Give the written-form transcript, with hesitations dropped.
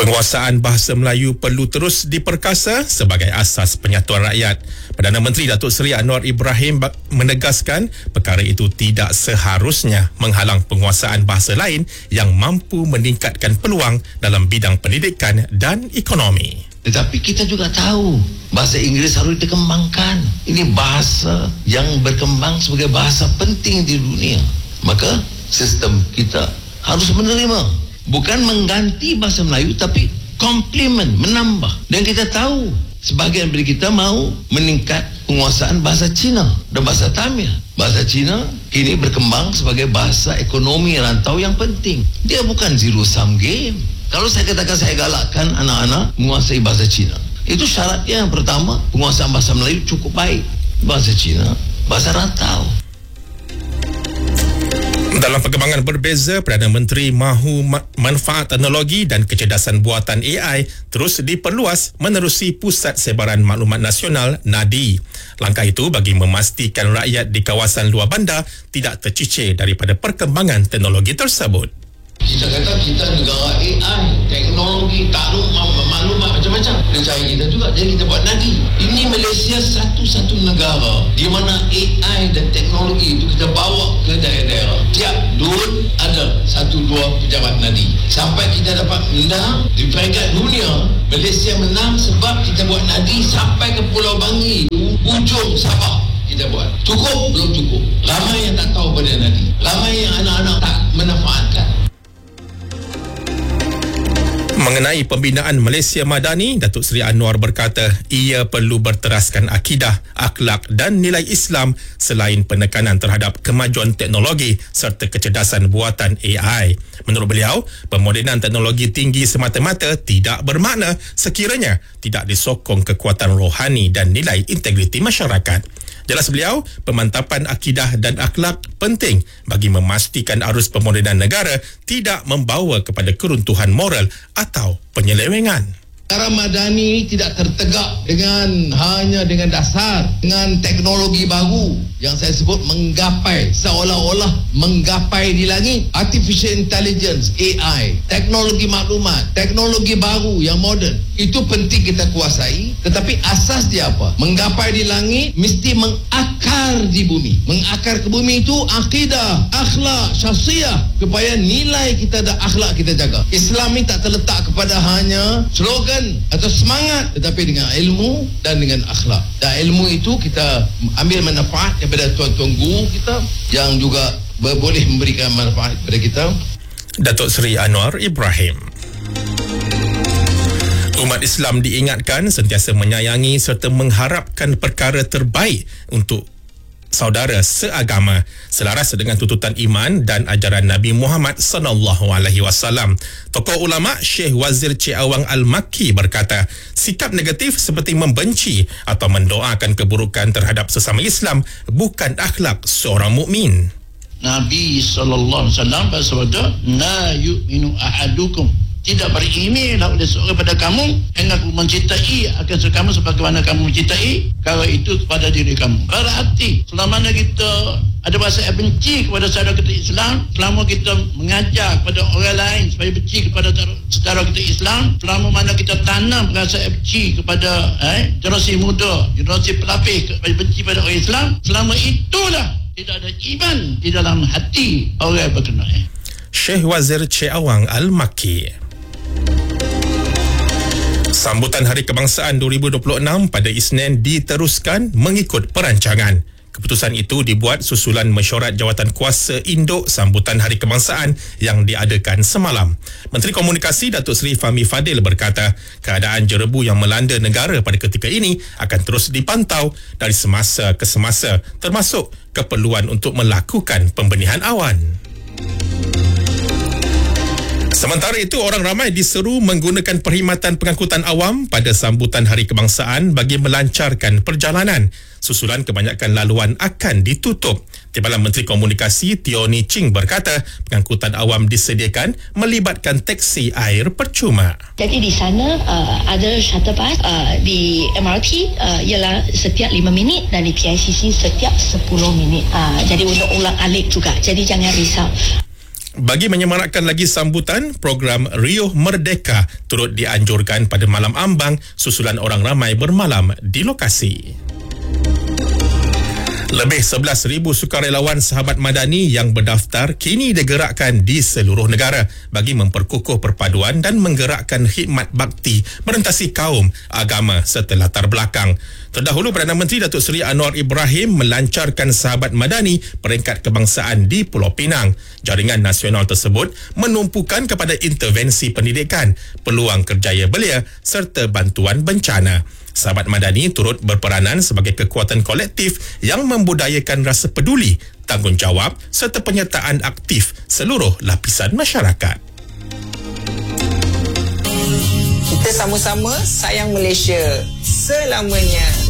Penguasaan bahasa Melayu perlu terus diperkasa sebagai asas penyatuan rakyat. Perdana Menteri Datuk Seri Anwar Ibrahim menegaskan perkara itu tidak seharusnya menghalang penguasaan bahasa lain yang mampu meningkatkan peluang dalam bidang pendidikan dan ekonomi. Tetapi kita juga tahu bahasa Inggeris harus dikembangkan. Ini bahasa yang berkembang sebagai bahasa penting di dunia. Maka sistem kita harus menerima. Bukan mengganti bahasa Melayu, tapi komplement, menambah. Dan kita tahu sebahagian dari kita mau meningkat penguasaan bahasa Cina dan bahasa Tamil. Bahasa Cina kini berkembang sebagai bahasa ekonomi rantau yang penting. Dia bukan zero sum game. Kalau saya katakan saya galakkan anak-anak menguasai bahasa Cina, itu syaratnya yang pertama, penguasaan bahasa Melayu cukup baik. Bahasa Cina, bahasa rantau. Dalam perkembangan berbeza, Perdana Menteri mahu manfaat teknologi dan kecerdasan buatan AI terus diperluas menerusi Pusat Sebaran Maklumat Nasional (NADI). Langkah itu bagi memastikan rakyat di kawasan luar bandar tidak tercicir daripada perkembangan teknologi tersebut. Kita kata kita negara AI, teknologi, maklumat macam-macam. Dan cara kita juga, jadi kita buat NADI. Ini Malaysia satu-satu negara di mana AI dan teknologi itu kita bawa ke daerah-daerah. Tiap DUN ada 1-2 pejabat NADI. Sampai kita dapat menang di peringkat dunia. Malaysia menang sebab kita buat NADI sampai ke Pulau Bangi, ujung Sabah. Kita buat. Cukup? Belum cukup. Ramai yang tak tahu pada NADI. Ramai yang anak-anak tak memanfaatkan. Mengenai pembinaan Malaysia Madani, Datuk Seri Anwar berkata ia perlu berteraskan akidah, akhlak dan nilai Islam selain penekanan terhadap kemajuan teknologi serta kecerdasan buatan AI. Menurut beliau, pemodenan teknologi tinggi semata-mata tidak bermakna sekiranya tidak disokong kekuatan rohani dan nilai integriti masyarakat. Jelas beliau, pemantapan akidah dan akhlak penting bagi memastikan arus pemodenan negara tidak membawa kepada keruntuhan moral atau penyelewengan. Negara Madani tidak tertegak hanya dengan dasar, dengan teknologi baru yang saya sebut menggapai, seolah-olah menggapai di langit. Artificial Intelligence, AI, teknologi maklumat, teknologi baru yang moden, itu penting kita kuasai. Tetapi asas dia apa? Menggapai di langit mesti mengakar di bumi. Mengakar ke bumi itu akidah, akhlak, syahsiah, supaya nilai kita dan akhlak kita jaga. Islam ni tak terletak kepada hanya slogan atau semangat, tetapi dengan ilmu dan dengan akhlak. Dan ilmu itu kita ambil manfaat daripada tuan-tuan guru kita yang juga boleh memberikan manfaat kepada kita. Datuk Seri Anwar Ibrahim. Umat Islam diingatkan sentiasa menyayangi serta mengharapkan perkara terbaik untuk saudara seagama selaras dengan tuntutan iman dan ajaran Nabi Muhammad SAW. Tokoh ulama Syekh Wazir Cik Awang Al-Makki berkata, sikap negatif seperti membenci atau mendoakan keburukan terhadap sesama Islam bukan akhlak seorang mukmin. Nabi SAW bersabda, la yu'minu ahadukum, tidak beriman oleh seorang pada kamu hingga mencintai akan kamu sebagaimana kamu mencintai kalau itu kepada diri kamu. Berarti selama kita ada rasa benci kepada saudara kita Islam, selama kita mengajar kepada orang lain supaya benci kepada saudara kita Islam, selama mana kita tanam rasa benci kepada generasi muda, generasi pelapis supaya benci pada orang Islam, selama itulah tidak ada iman di dalam hati orang berkenaan. Syekh Wazir Cik Awang Al-Makki. Sambutan Hari Kebangsaan 2026 pada Isnin diteruskan mengikut perancangan. Keputusan itu dibuat susulan mesyuarat jawatan kuasa induk sambutan Hari Kebangsaan yang diadakan semalam. Menteri Komunikasi Datuk Seri Fahmi Fadil berkata, keadaan jerebu yang melanda negara pada ketika ini akan terus dipantau dari semasa ke semasa, termasuk keperluan untuk melakukan pembenihan awan. Sementara itu, orang ramai diseru menggunakan perkhidmatan pengangkutan awam pada sambutan Hari Kebangsaan bagi melancarkan perjalanan. Susulan kebanyakan laluan akan ditutup. Timbalan Menteri Komunikasi Teo Ni Ching berkata, pengangkutan awam disediakan melibatkan teksi air percuma. Jadi di sana ada shuttle bus, di MRT ialah setiap 5 minit dan di PICC setiap 10 minit. Jadi untuk ulang alik juga. Jadi jangan risau. Bagi menyemarakkan lagi sambutan, program Rio Merdeka turut dianjurkan pada malam ambang susulan orang ramai bermalam di lokasi. Lebih 11,000 sukarelawan sahabat madani yang berdaftar kini digerakkan di seluruh negara bagi memperkukuh perpaduan dan menggerakkan khidmat bakti merentasi kaum, agama serta latar belakang. Terdahulu, Perdana Menteri Datuk Seri Anwar Ibrahim melancarkan sahabat madani peringkat kebangsaan di Pulau Pinang. Jaringan nasional tersebut menumpukan kepada intervensi pendidikan, peluang kerjaya belia serta bantuan bencana. Sahabat madani turut berperanan sebagai kekuatan kolektif yang membudayakan rasa peduli, tanggungjawab serta penyertaan aktif seluruh lapisan masyarakat. Kita sama-sama sayang Malaysia selamanya.